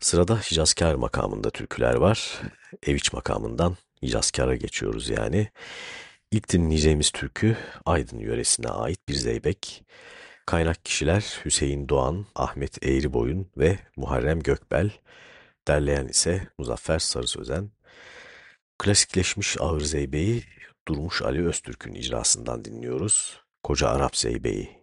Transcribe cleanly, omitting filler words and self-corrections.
Sırada Hicazkâr makamında türküler var. Eviç makamından Hicazkâr'a geçiyoruz yani. İlk dinleyeceğimiz türkü Aydın yöresine ait bir zeybek. Kaynak kişiler Hüseyin Doğan, Ahmet Eğriboyun ve Muharrem Gökbel. Derleyen ise Muzaffer Sarı Sözen. Klasikleşmiş ağır zeybeği Durmuş Ali Öztürk'ün icrasından dinliyoruz. Koca Arap Zeybeği.